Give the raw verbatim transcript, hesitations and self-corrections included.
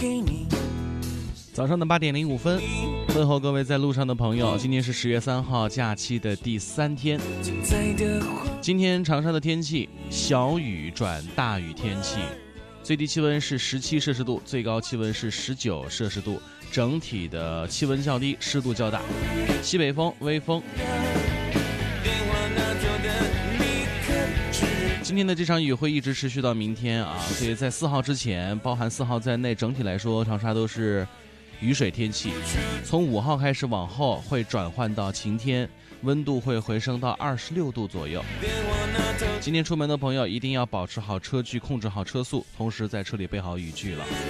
早上的八点零五分，问候各位在路上的朋友。今天是十月三号，假期的第三天。今天长沙的天气小雨转大雨天气，最低气温是十七摄氏度，最高气温是十九摄氏度，整体的气温较低，湿度较大，西北风微风。今天的这场雨会一直持续到明天啊，所以在四号之前，包含四号在内，整体来说长沙都是雨水天气。从五号开始往后会转换到晴天，温度会回升到二十六度左右。今天出门的朋友一定要保持好车距，控制好车速，同时在车里备好雨具了。